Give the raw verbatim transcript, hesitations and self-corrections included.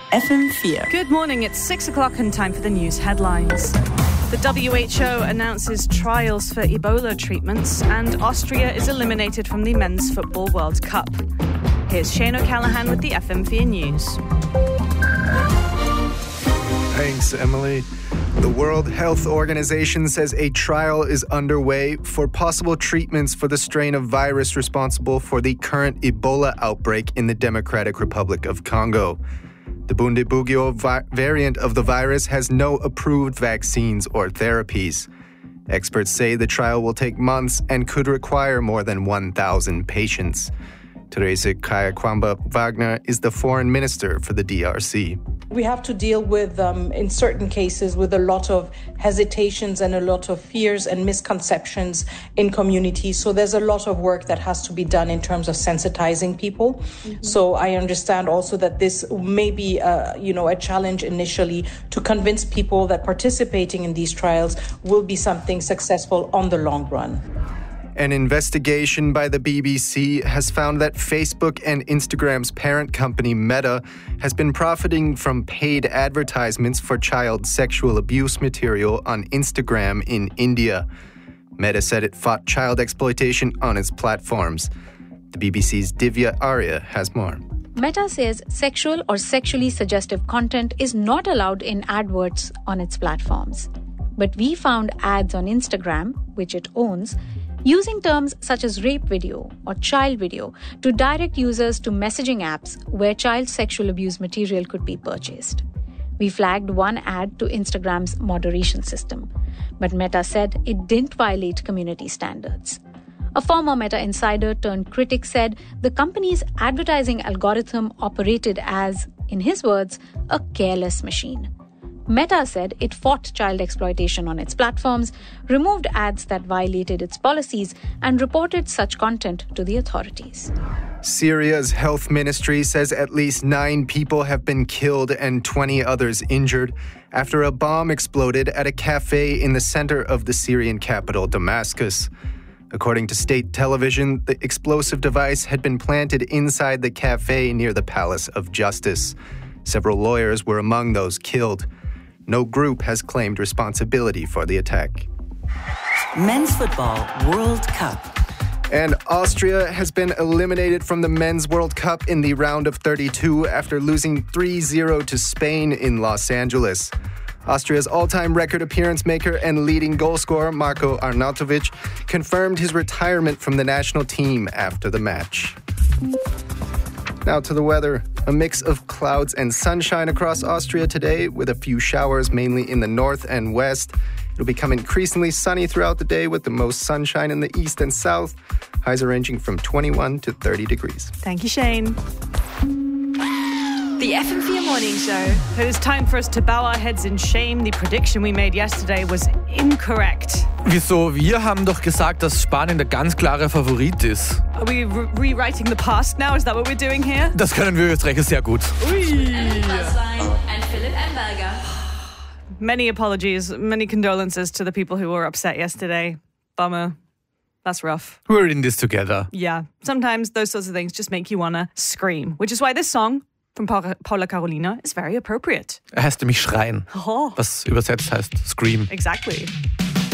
F M four. Good morning, it's six o'clock and time for the news headlines. The W H O announces trials for Ebola treatments and Austria is eliminated from the Men's Football World Cup. Here's Shane O'Callaghan with the F M four News. Thanks, Emily. The World Health Organization says a trial is underway for possible treatments for the strain of virus responsible for the current Ebola outbreak in the Democratic Republic of Congo. The Bundibugyo vi- variant of the virus has no approved vaccines or therapies. Experts say the trial will take months and could require more than one thousand patients. Therese Kayakwamba Wagner is the foreign minister for the D R C. We have to deal with, um, in certain cases, with a lot of hesitations and a lot of fears and misconceptions in communities. So there's a lot of work that has to be done in terms of sensitizing people. Mm-hmm. So I understand also that this may be, uh, you know, a challenge initially to convince people that participating in these trials will be something successful on the long run. An investigation by the B B C has found that Facebook and Instagram's parent company Meta has been profiting from paid advertisements for child sexual abuse material on Instagram in India. Meta said it fought child exploitation on its platforms. The B B C's Divya Arya has more. Meta says sexual or sexually suggestive content is not allowed in adverts on its platforms. But we found ads on Instagram, which it owns, using terms such as rape video or child video to direct users to messaging apps where child sexual abuse material could be purchased. We flagged one ad to Instagram's moderation system, but Meta said it didn't violate community standards. A former Meta insider turned critic said the company's advertising algorithm operated as, in his words, a careless machine. Meta said it fought child exploitation on its platforms, removed ads that violated its policies, and reported such content to the authorities. Syria's health ministry says at least nine people have been killed and twenty others injured after a bomb exploded at a cafe in the center of the Syrian capital, Damascus. According to state television, the explosive device had been planted inside the cafe near the Palace of Justice. Several lawyers were among those killed. No group has claimed responsibility for the attack. Men's Football World Cup. And Austria has been eliminated from the Men's World Cup in the round of thirty-two after losing three zero to Spain in Los Angeles. Austria's all-time record appearance maker and leading goal scorer, Marko Arnautovic, confirmed his retirement from the national team after the match. Now to the weather. A mix of clouds and sunshine across Austria today, with a few showers mainly in the north and west. It'll become increasingly sunny throughout the day with the most sunshine in the east and south. Highs are ranging from twenty-one to thirty degrees. Thank you, Shane. The F M four Morning Show. It is time for us to bow our heads in shame. The prediction we made yesterday was incorrect. Wieso? Wir haben doch gesagt, dass Spanien der ganz klare Favorit ist. Are we re- rewriting the past now? Is that what we're doing here? Das können wir Österreicher sehr gut. Ui. And Philipp Emberger. Many apologies, many condolences to the people who were upset yesterday. Bummer. That's rough. We're in this together. Yeah. Sometimes those sorts of things just make you want to scream, which is why this song from pa- Paula Carolina is very appropriate. Er heißt nämlich Schreien, Oh. was übersetzt heißt Scream. Exactly.